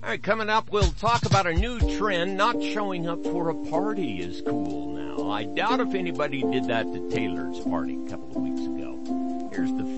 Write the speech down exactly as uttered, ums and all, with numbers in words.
right, coming up, we'll talk about a new trend. Not showing up for a party is cool now. I doubt if anybody did that to Taylor's party a couple of weeks ago. Here's the